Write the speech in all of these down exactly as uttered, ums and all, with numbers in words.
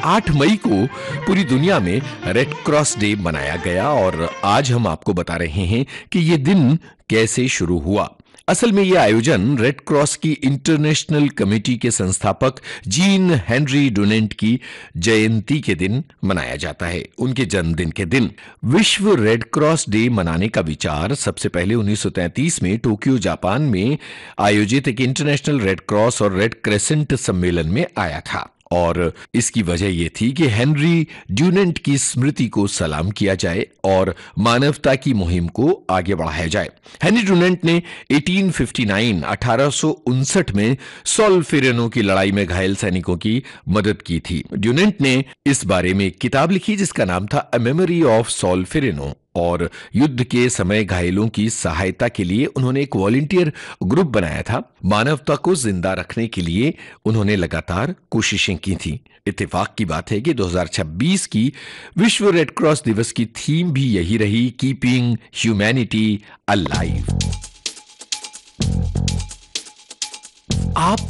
आठ मई को पूरी दुनिया में रेड क्रॉस डे मनाया गया और आज हम आपको बता रहे हैं कि ये दिन कैसे शुरू हुआ। असल में यह आयोजन रेड क्रॉस की इंटरनेशनल कमेटी के संस्थापक जीन हेनरी डुनेंट की जयंती के दिन मनाया जाता है, उनके जन्मदिन के दिन। विश्व रेड क्रॉस डे मनाने का विचार सबसे पहले उन्नीस सौ तैंतीस में टोक्यो जापान में आयोजित एक इंटरनेशनल रेड क्रॉस और रेड क्रेसेंट सम्मेलन में आया था और इसकी वजह यह थी कि हेनरी ड्यूनेंट की स्मृति को सलाम किया जाए और मानवता की मुहिम को आगे बढ़ाया जाए। हेनरी ड्यूनेंट ने अठारह सौ उनसठ में सोल्फेरेनो की लड़ाई में घायल सैनिकों की मदद की थी। ड्यूनेंट ने इस बारे में एक किताब लिखी जिसका नाम था अ मेमोरी ऑफ सोल्फेरेनो और युद्ध के समय घायलों की सहायता के लिए उन्होंने एक वॉलंटियर ग्रुप बनाया था। मानवता को जिंदा रखने के लिए उन्होंने लगातार कोशिशें की थी। इत्तेफाक की बात है कि दो हज़ार छब्बीस की विश्व रेड क्रॉस दिवस की थीम भी यही रही, कीपिंग ह्यूमैनिटी अलाइव। आप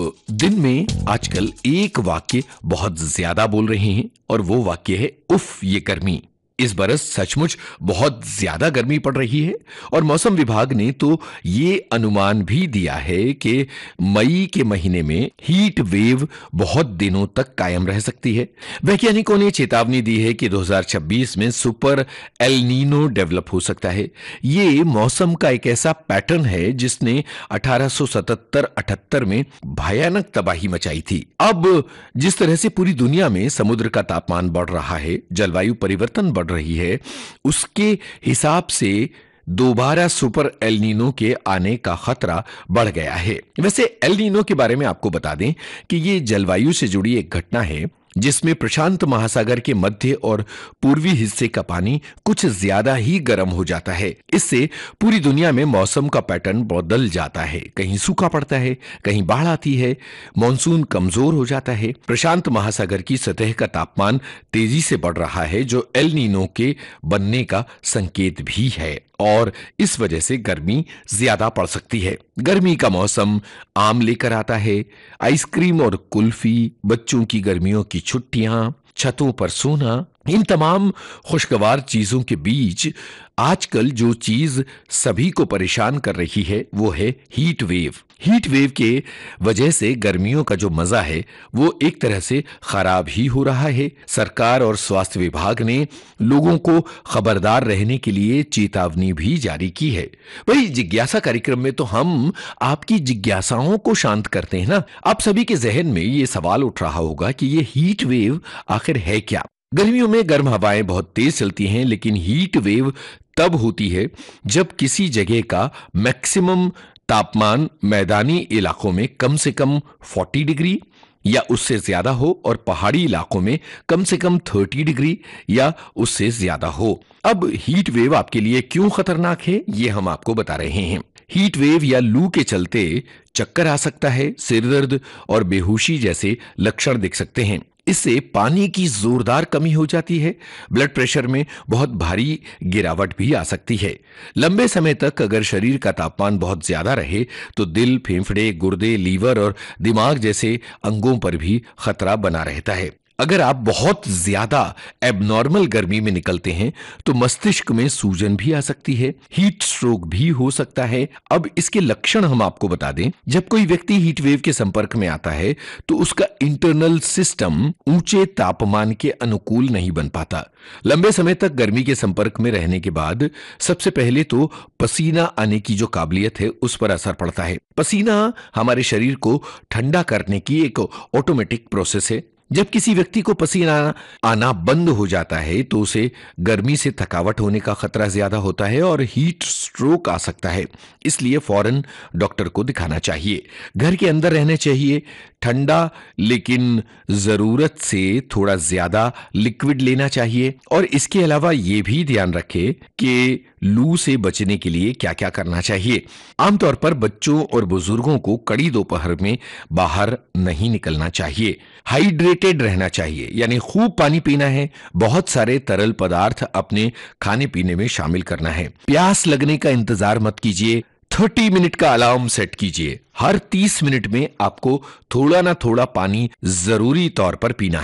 दिन में आजकल एक वाक्य बहुत ज्यादा बोल रहे हैं और वो वाक्य है उफ ये गर्मी। इस बरस सचमुच बहुत ज्यादा गर्मी पड़ रही है और मौसम विभाग ने तो ये अनुमान भी दिया है कि मई के महीने में हीट वेव बहुत दिनों तक कायम रह सकती है। वैज्ञानिकों ने चेतावनी दी है कि दो हज़ार छब्बीस में सुपर एल नीनो डेवलप हो सकता है। ये मौसम का एक ऐसा पैटर्न है जिसने अठारह सौ सतहत्तर अठहत्तर में भयानक तबाही मचाई थी। अब जिस तरह से पूरी दुनिया में समुद्र का तापमान बढ़ रहा है, जलवायु परिवर्तन बढ़ रही है, उसके हिसाब से दोबारा सुपर एल नीनो के आने का खतरा बढ़ गया है। वैसे एल नीनो के बारे में आपको बता दें कि ये जलवायु से जुड़ी एक घटना है जिसमें प्रशांत महासागर के मध्य और पूर्वी हिस्से का पानी कुछ ज्यादा ही गर्म हो जाता है। इससे पूरी दुनिया में मौसम का पैटर्न बदल जाता है। कहीं सूखा पड़ता है, कहीं बाढ़ आती है, मॉनसून कमजोर हो जाता है। प्रशांत महासागर की सतह का तापमान तेजी से बढ़ रहा है जो एल नीनो के बनने का संकेत भी है और इस वजह से गर्मी ज्यादा पड़ सकती है। गर्मी का मौसम आम लेकर आता है, आइसक्रीम और कुल्फी, बच्चों की गर्मियों की छुट्टियां, छतों पर सोना, इन तमाम खुशगवार चीजों के बीच आजकल जो चीज सभी को परेशान कर रही है वो है हीट वेव। हीट वेव के वजह से गर्मियों का जो मजा है वो एक तरह से खराब ही हो रहा है। सरकार और स्वास्थ्य विभाग ने लोगों को खबरदार रहने के लिए चेतावनी भी जारी की है। वही जिज्ञासा कार्यक्रम में तो हम आपकी जिज्ञासाओं को शांत करते हैं ना। आप सभी के जहन में ये सवाल उठ रहा होगा कि ये हीट वेव आखिर है क्या। गर्मियों में गर्म हवाएं बहुत तेज चलती हैं, लेकिन हीट वेव तब होती है जब किसी जगह का मैक्सिमम तापमान मैदानी इलाकों में कम से कम चालीस डिग्री या उससे ज्यादा हो और पहाड़ी इलाकों में कम से कम तीस डिग्री या उससे ज्यादा हो। अब हीट वेव आपके लिए क्यों खतरनाक है ये हम आपको बता रहे हैं। हीट वेव या लू के चलते चक्कर आ सकता है, सिरदर्द और बेहोशी जैसे लक्षण दिख सकते हैं। इससे पानी की जोरदार कमी हो जाती है, ब्लड प्रेशर में बहुत भारी गिरावट भी आ सकती है। लंबे समय तक अगर शरीर का तापमान बहुत ज्यादा रहे तो दिल, फेफड़े, गुर्दे, लीवर और दिमाग जैसे अंगों पर भी खतरा बना रहता है। अगर आप बहुत ज्यादा एबनॉर्मल गर्मी में निकलते हैं तो मस्तिष्क में सूजन भी आ सकती है, हीट स्ट्रोक भी हो सकता है। अब इसके लक्षण हम आपको बता दें। जब कोई व्यक्ति हीट वेव के संपर्क में आता है तो उसका इंटरनल सिस्टम ऊंचे तापमान के अनुकूल नहीं बन पाता। लंबे समय तक गर्मी के संपर्क में रहने के बाद सबसे पहले तो पसीना आने की जो काबिलियत है उस पर असर पड़ता है। पसीना हमारे शरीर को ठंडा करने की एक ऑटोमेटिक प्रोसेस है। जब किसी व्यक्ति को पसीना आना बंद हो जाता है तो उसे गर्मी से थकावट होने का खतरा ज्यादा होता है और हीट स्ट्रोक आ सकता है। इसलिए फौरन डॉक्टर को दिखाना चाहिए। घर के अंदर रहना चाहिए, ठंडा लेकिन जरूरत से थोड़ा ज्यादा लिक्विड लेना चाहिए और इसके अलावा यह भी ध्यान रखें कि लू से बचने के लिए क्या क्या करना चाहिए। आमतौर पर बच्चों और बुजुर्गों को कड़ी दोपहर में बाहर नहीं निकलना चाहिए। हाइड्रेटेड रहना चाहिए, यानी खूब पानी पीना है, बहुत सारे तरल पदार्थ अपने खाने पीने में शामिल करना है। प्यास लगने का इंतजार मत कीजिए, तीस मिनट का अलार्म सेट कीजिए। हर तीस मिनट में आपको थोड़ा ना थोड़ा पानी जरूरी तौर पर पीना है।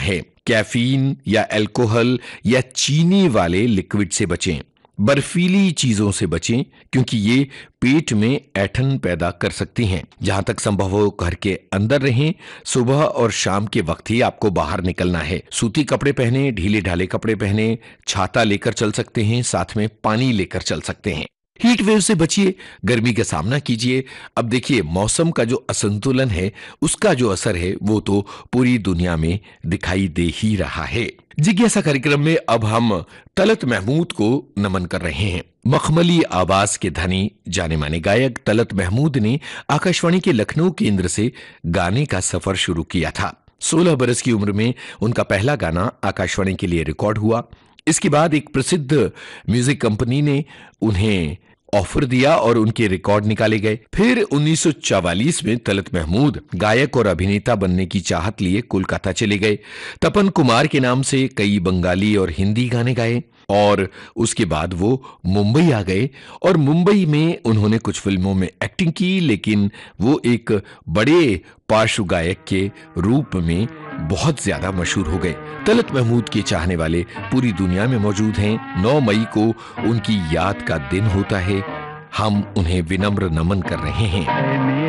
कैफीन या अल्कोहल या चीनी वाले लिक्विड से बचें। बर्फीली चीजों से बचें क्योंकि ये पेट में ऐंठन पैदा कर सकती हैं। जहां तक संभव हो घर के अंदर रहें। सुबह और शाम के वक्त ही आपको बाहर निकलना है। सूती कपड़े पहने, ढीले ढाले कपड़े पहने, छाता लेकर चल सकते हैं, साथ में पानी लेकर चल सकते हैं। हीट वेव से बचिए, गर्मी का सामना कीजिए। अब देखिए, मौसम का जो असंतुलन है उसका जो असर है वो तो पूरी दुनिया में दिखाई दे ही रहा है। जिज्ञासा कार्यक्रम में अब हम तलत महमूद को नमन कर रहे हैं। मखमली आवाज के धनी जाने माने गायक तलत महमूद ने आकाशवाणी के लखनऊ केंद्र से गाने का सफर शुरू किया था। सोलह बरस की उम्र में उनका पहला गाना आकाशवाणी के लिए रिकॉर्ड हुआ। इसके बाद एक प्रसिद्ध म्यूजिक कंपनी ने उन्हें ऑफर दिया और उनके रिकॉर्ड निकाले गए। फिर उन्नीस सौ चवालीस में तलत महमूद गायक और अभिनेता बनने की चाहत लिए कोलकाता चले गए। तपन कुमार के नाम से कई बंगाली और हिंदी गाने गाए और उसके बाद वो मुंबई आ गए और मुंबई में उन्होंने कुछ फिल्मों में एक्टिंग की, लेकिन वो एक बड़े पार्श्व गायक के रूप में बहुत ज्यादा मशहूर हो गए। तलत महमूद के चाहने वाले पूरी दुनिया में मौजूद हैं। नौ मई को उनकी याद का दिन होता है। हम उन्हें विनम्र नमन कर रहे हैं।